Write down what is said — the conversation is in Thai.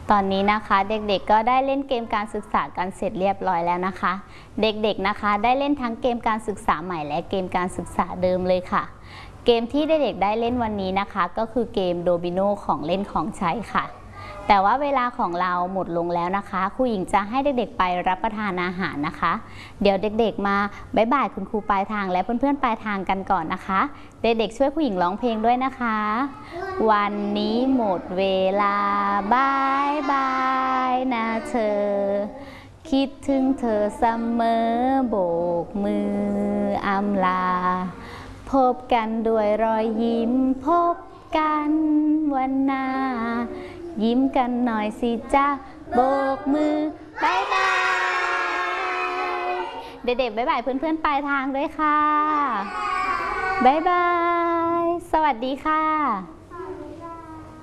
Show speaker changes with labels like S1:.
S1: ตอนนี้นะคะเด็กๆก็ได้เล่นเกมการศึกษากันเสร็จเรียบร้อยแล้วนะคะเด็กๆนะคะได้เล่นทั้งเกมการศึกษาใหม่และเกมการศึกษาเดิมเลยค่ะเกมที่เด็กๆได้เล่นวันนี้นะคะก็คือเกมโดมิโนของเล่นของใช้ค่ะแต่ว่าเวลาของเราหมดลงแล้วนะคะครูหญิงจะให้เด็กๆไปรับประทานอาหารนะคะเดี๋ยวเด็กๆมาบ๊ายบายคุณครูปลายทางและเพื่อนๆปลายทางกันก่อนนะคะเด็กๆช่วยครูหญิงร้องเพลงด้วยนะคะวันนี้หมดเวลาบายบายนะเธอคิดถึงเธอเสมอโบกมืออำลาพบกันด้วยรอยยิ้มพบกันวันหน้ายิ้มกันหน่อยสิจ๊ะโบกมือบายบายเด็กๆบ๊ายบายเพื่อนๆปลายทางด้วยค่ะบ๊ายบายสวัสดีค่ะ